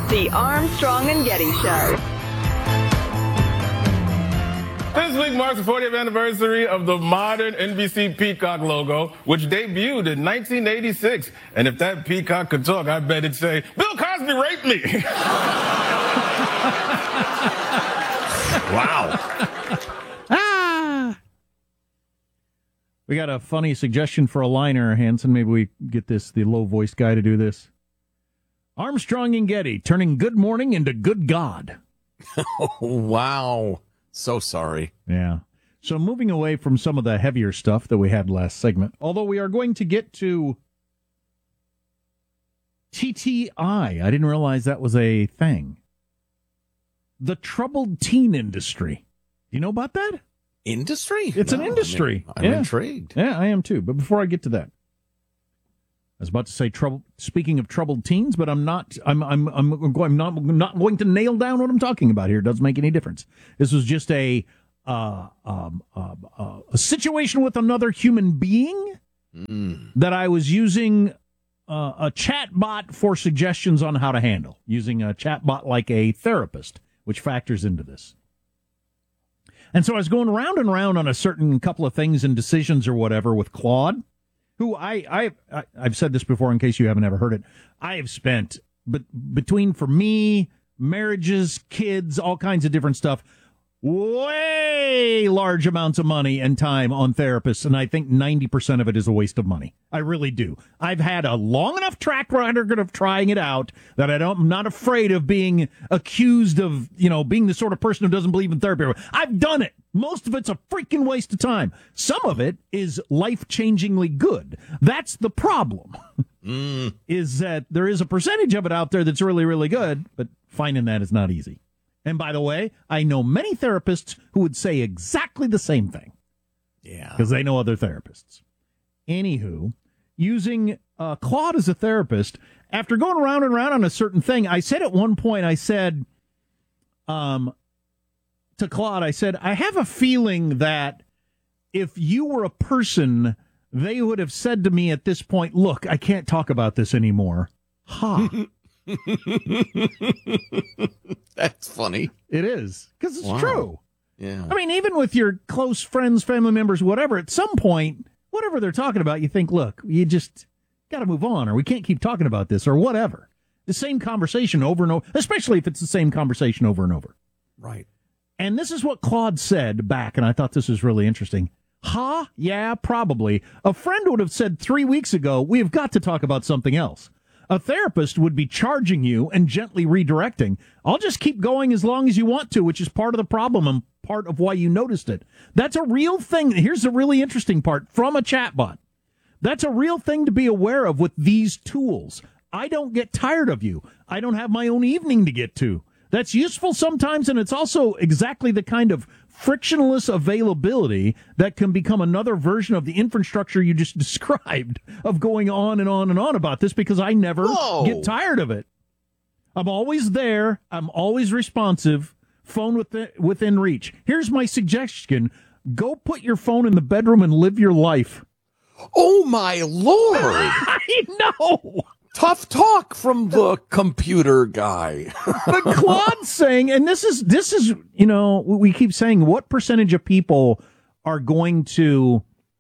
The Armstrong and Getty Show. This week marks the 40th anniversary of the modern NBC Peacock logo, which debuted in 1986. And if that peacock could talk, I bet it'd say, Bill Cosby raped me. Wow. We got a funny suggestion for a liner, Hanson. Maybe we get the low-voiced guy to do this. Armstrong and Getty, turning good morning into good God. Oh, wow. So sorry. Yeah. So moving away from some of the heavier stuff that we had last segment, although we are going to get to TTI. I didn't realize that was a thing. The troubled teen industry. Do you know about that? Industry? It's an industry. I'm intrigued. Yeah, I am too. But before I get to that, I was about to say speaking of troubled teens, but I'm not going to nail down what I'm talking about here. It doesn't make any difference. This was just a situation with another human being that I was using a chat bot for suggestions on how to handle, using a chat bot like a therapist, which factors into this. And so I was going round and round on a certain couple of things and decisions or whatever with Claude, who I've said this before in case you haven't ever heard it. I have spent, between, for me, marriages, kids, all kinds of different stuff, way large amounts of money and time on therapists, and I think 90% of it is a waste of money. I really do. I've had a long enough track record of trying it out that I'm not afraid of being accused of, being the sort of person who doesn't believe in therapy. I've done it. Most of it's a freaking waste of time. Some of it is life-changingly good. That's the problem, is that there is a percentage of it out there that's really, really good, but finding that is not easy. And by the way, I know many therapists who would say exactly the same thing. Yeah. Because they know other therapists. Anywho, using Claude as a therapist, after going around and around on a certain thing, I said at one point, to Claude, I said, I have a feeling that if you were a person, they would have said to me at this point, look, I can't talk about this anymore. Ha. That's funny. It is, because it's true. Yeah. I mean, even with your close friends, family members, whatever, at some point, whatever they're talking about, you think, look, you just got to move on, or we can't keep talking about this, or whatever. The same conversation over and over, especially if it's the same conversation over and over. Right. And this is what Claude said back, and I thought this was really interesting. Yeah, probably. A friend would have said 3 weeks ago, we have got to talk about something else. A therapist would be charging you and gently redirecting. I'll just keep going as long as you want to, which is part of the problem and part of why you noticed it. That's a real thing. Here's the really interesting part from a chatbot. That's a real thing to be aware of with these tools. I don't get tired of you. I don't have my own evening to get to. That's useful sometimes, and it's also exactly the kind of frictionless availability that can become another version of the infrastructure you just described of going on and on and on about this, because I never get tired of it. I'm always there. I'm always responsive. Phone within reach. Here's my suggestion. Go put your phone in the bedroom and live your life. Oh, my Lord. I know. Tough talk from the computer guy. But Claude's saying, and this is, we keep saying, what percentage of people are going to,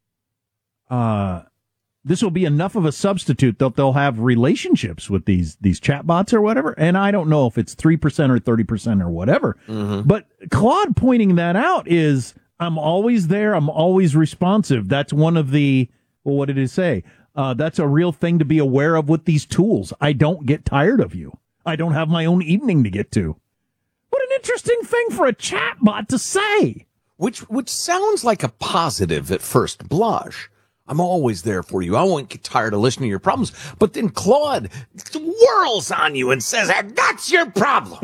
this will be enough of a substitute that they'll have relationships with these chatbots or whatever. And I don't know if it's 3% or 30% or whatever. Mm-hmm. But Claude pointing that out is, I'm always there. I'm always responsive. That's one of the, well, what did it say? That's a real thing to be aware of with these tools. I don't get tired of you. I don't have my own evening to get to. What an interesting thing for a chatbot to say. Which sounds like a positive at first blush. I'm always there for you. I won't get tired of listening to your problems. But then Claude whirls on you and says, that's your problem.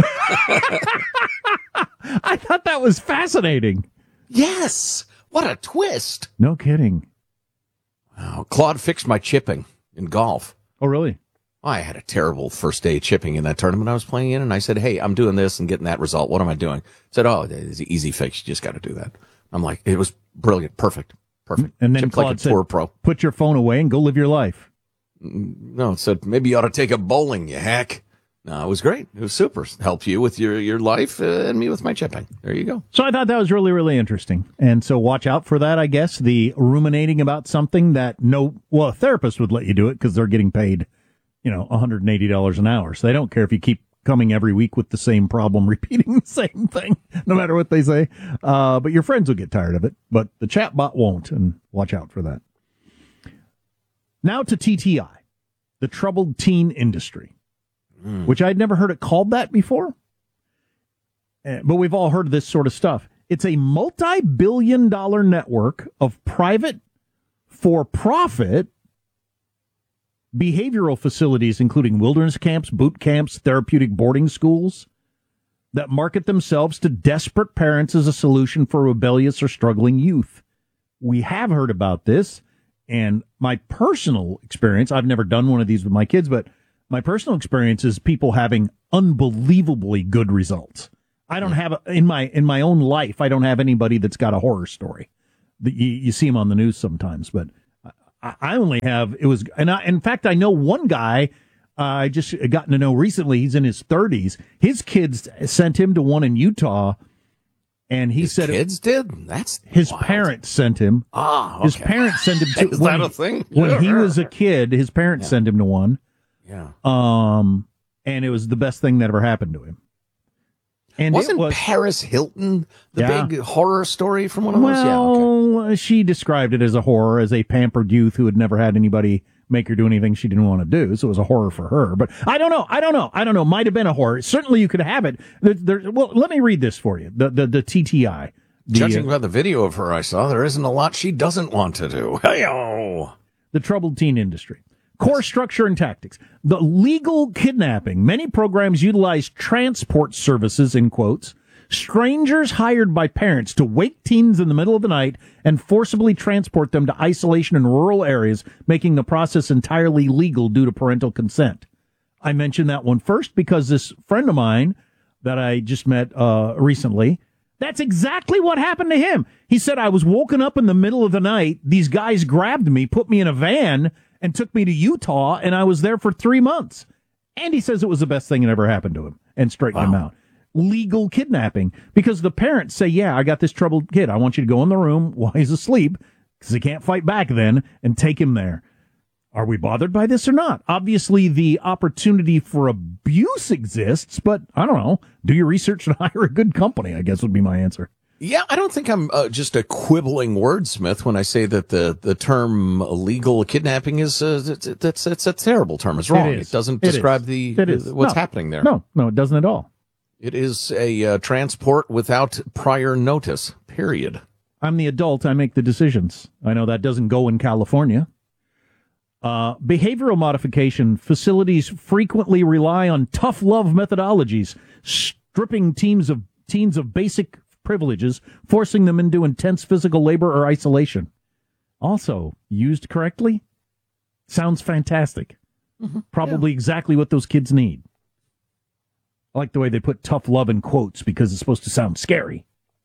I thought that was fascinating. Yes. What a twist. No kidding. Oh, Claude fixed my chipping in golf. Oh, really? I had a terrible first day chipping in that tournament I was playing in, and I said, hey, I'm doing this and getting that result. What am I doing? I said, it's an easy fix. You just got to do that. I'm like, it was brilliant. Perfect. And then Chipped Claude like a said, tour pro. Put your phone away and go live your life. No, it said, maybe you ought to take a bowling, you hack. No, it was great. It was super. Help you with your life and me with my chipping. There you go. So I thought that was really, really interesting. And so watch out for that, I guess. The ruminating about something that a therapist would let you do it because they're getting paid, $180 an hour. So they don't care if you keep coming every week with the same problem, repeating the same thing, no matter what they say. But your friends will get tired of it. But the chatbot won't, and watch out for that. Now to TTI, the troubled teen industry. Which I'd never heard it called that before. But we've all heard of this sort of stuff. It's a multi-billion-dollar network of private, for-profit behavioral facilities, including wilderness camps, boot camps, therapeutic boarding schools, that market themselves to desperate parents as a solution for rebellious or struggling youth. We have heard about this, and my personal experience, I've never done one of these with my kids, but my personal experience is people having unbelievably good results. I don't have in my own life. I don't have anybody that's got a horror story. You see them on the news sometimes, but I only have in fact, I know one guy I just gotten to know recently. He's in his 30s. His kids sent him to one in Utah, and he said kids did. That's his wild. Parents sent him. Okay. His parents sent him to. Is that a thing? When he was a kid, his parents sent him to one. Yeah. And it was the best thing that ever happened to him. And wasn't Paris Hilton the big horror story from one of those? Well, she described it as a horror, as a pampered youth who had never had anybody make her do anything she didn't want to do. So it was a horror for her. But I don't know. Might have been a horror. Certainly you could have it. Well, let me read this for you. The TTI. Judging by the video of her I saw, there isn't a lot she doesn't want to do. Hey-o. The troubled teen industry. Core structure and tactics. The legal kidnapping. Many programs utilize transport services, in quotes, strangers hired by parents to wake teens in the middle of the night and forcibly transport them to isolation in rural areas, making the process entirely legal due to parental consent. I mentioned that one first because this friend of mine that I just met recently, that's exactly what happened to him. He said, I was woken up in the middle of the night. These guys grabbed me, put me in a van, and took me to Utah, and I was there for 3 months. And he says it was the best thing that ever happened to him, and straightened him out. Legal kidnapping, because the parents say, yeah, I got this troubled kid. I want you to go in the room while he's asleep, because he can't fight back then, and take him there. Are we bothered by this or not? Obviously, the opportunity for abuse exists, but I don't know. Do your research and hire a good company, I guess would be my answer. Yeah, I don't think I'm just a quibbling wordsmith when I say that the term illegal kidnapping is it's a terrible term. It's wrong. It doesn't describe what's happening there. No, it doesn't at all. It is a transport without prior notice. Period. I'm the adult. I make the decisions. I know that doesn't go in California. Behavioral modification facilities frequently rely on tough love methodologies, stripping teens of basic privileges, forcing them into intense physical labor or isolation. Also, used correctly, sounds fantastic. Mm-hmm. Probably exactly what those kids need. I like the way they put tough love in quotes because it's supposed to sound scary.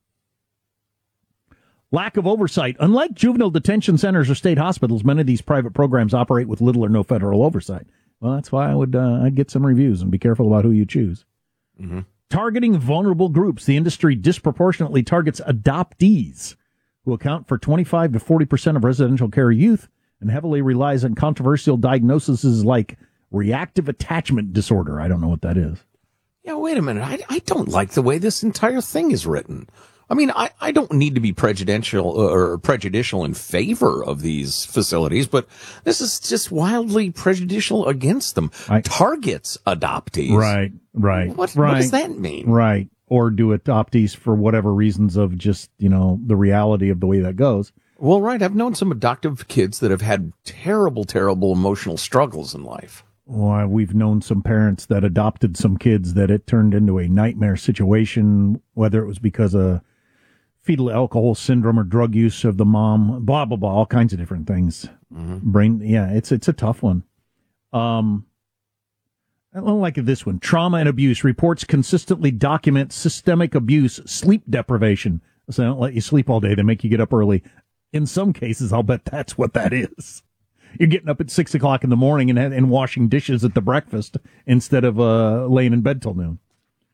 Lack of oversight. Unlike juvenile detention centers or state hospitals, many of these private programs operate with little or no federal oversight. Well, that's why I'd get some reviews and be careful about who you choose. Mm-hmm. Targeting vulnerable groups. The industry disproportionately targets adoptees, who account for 25 to 40% of residential care youth and heavily relies on controversial diagnoses like reactive attachment disorder. I don't know what that is. Yeah, wait a minute. I don't like the way this entire thing is written. I mean, I don't need to be prejudicial in favor of these facilities, but this is just wildly prejudicial against them. Targets adoptees. Right. What does that mean? Right. Or do adoptees for whatever reasons of just, the reality of the way that goes. Well, right. I've known some adoptive kids that have had terrible, terrible emotional struggles in life. Well, we've known some parents that adopted some kids that it turned into a nightmare situation, whether it was because of fetal alcohol syndrome or drug use of the mom, blah, blah, blah, all kinds of different things. Mm-hmm. It's a tough one. I don't like this one. Trauma and abuse. Reports consistently document systemic abuse, sleep deprivation. So they don't let you sleep all day. They make you get up early. In some cases, I'll bet that's what that is. You're getting up at 6 o'clock in the morning and washing dishes at the breakfast instead of laying in bed till noon.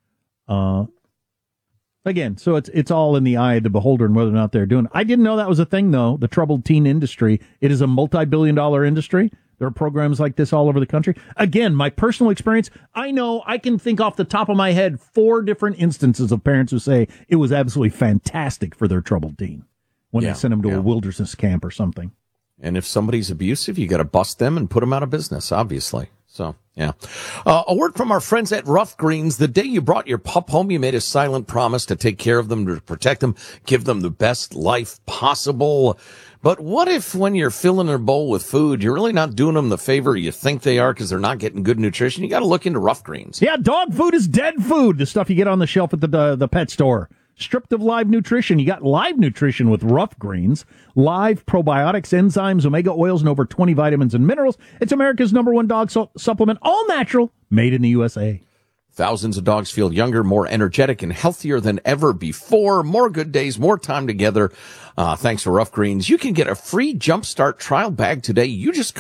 Again, so it's all in the eye of the beholder and whether or not they're doing it. I didn't know that was a thing, though, the troubled teen industry. It is a multi-billion-dollar industry. There are programs like this all over the country. Again, my personal experience, I know I can think off the top of my head 4 different instances of parents who say it was absolutely fantastic for their troubled teen when they sent them to a wilderness camp or something. And if somebody's abusive, you got to bust them and put them out of business, obviously. So, yeah. A word from our friends at Rough Greens. The day you brought your pup home, you made a silent promise to take care of them, to protect them, give them the best life possible. But what if when you're filling their bowl with food, you're really not doing them the favor you think they are because they're not getting good nutrition? You got to look into Rough Greens. Yeah, dog food is dead food. The stuff you get on the shelf at the pet store. Stripped of live nutrition. You got live nutrition with Rough Greens. Live probiotics, enzymes, omega oils, and over 20 vitamins and minerals. It's America's #1 dog supplement, all natural, made in the USA. Thousands of dogs feel younger, more energetic, and healthier than ever before. More good days, more time together. Thanks to Rough Greens. You can get a free Jumpstart trial bag today. You just